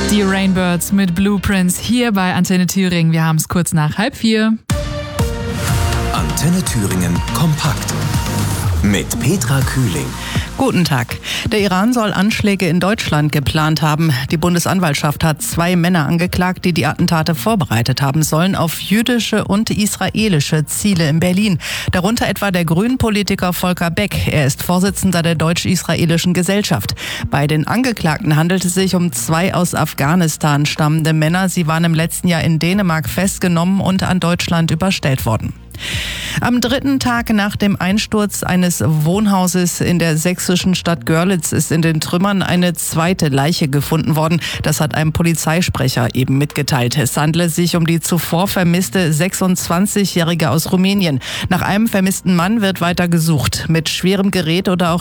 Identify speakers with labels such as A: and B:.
A: Die Rainbirds mit Blueprints hier bei Antenne Thüringen. Wir haben es kurz nach 3:30.
B: Antenne Thüringen kompakt mit Petra Kühling.
C: Guten Tag. Der Iran soll Anschläge in Deutschland geplant haben. Die Bundesanwaltschaft hat 2 Männer angeklagt, die die Attentate vorbereitet haben sollen auf jüdische und israelische Ziele in Berlin. Darunter etwa der Grünen-Politiker Volker Beck. Er ist Vorsitzender der Deutsch-Israelischen Gesellschaft. Bei den Angeklagten handelt es sich um 2 aus Afghanistan stammende Männer. Sie waren im letzten Jahr in Dänemark festgenommen und an Deutschland überstellt worden. Am 3. Tag nach dem Einsturz eines Wohnhauses in der sächsischen Stadt Görlitz ist in den Trümmern eine zweite Leiche gefunden worden. Das hat ein Polizeisprecher eben mitgeteilt. Es handelt sich um die zuvor vermisste 26-Jährige aus Rumänien. Nach einem vermissten Mann wird weiter gesucht. Mit schwerem Gerät oder auch